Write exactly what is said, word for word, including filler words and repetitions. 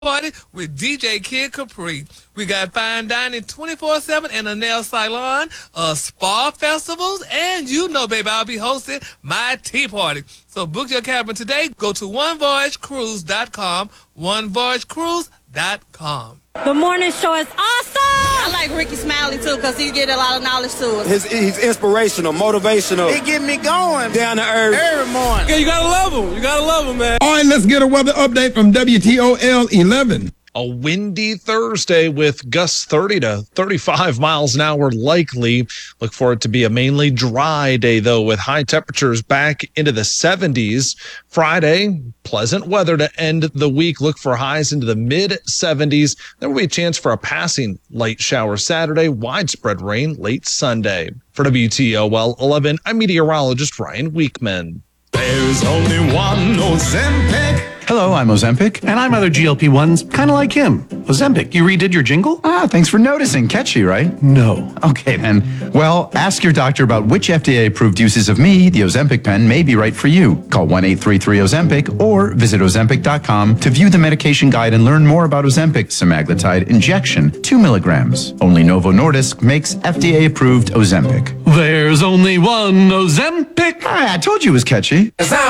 Party with D J Kid Capri. We got fine dining twenty-four seven and a nail salon, uh, spa festivals, and you know, baby, I'll be hosting my tea party. So book your cabin today. Go to one voyage cruise dot com, one voyage cruise dot com. The morning show is awesome! I like Ricky Smiley, too, because he get a lot of knowledge to us. His, he's inspirational, motivational. He get me going. Down to earth. Every morning. Yeah, you gotta love him. You gotta love him, man. All right, let's get a weather update from W T O L eleven. A windy Thursday with gusts thirty to thirty-five miles an hour likely. Look for it to be a mainly dry day, though, with high temperatures back into the seventies. Friday, pleasant weather to end the week. Look for highs into the mid seventies. There will be a chance for a passing light shower Saturday, widespread rain late Sunday. For W T O L eleven, I'm meteorologist Ryan Weekman. There's only one Ozempic. Hello, I'm Ozempic. And I'm other G L P ones, kind of like him. Ozempic, you redid your jingle? Ah, thanks for noticing. Catchy, right? No. Okay, then. Well, ask your doctor about which F D A-approved uses of me, the Ozempic pen, may be right for you. Call one eight three three Ozempic or visit ozempic dot com to view the medication guide and learn more about Ozempic semaglutide injection, two milligrams. Only Novo Nordisk makes F D A-approved Ozempic. There's only one Ozempic. Ah, I told you it was catchy.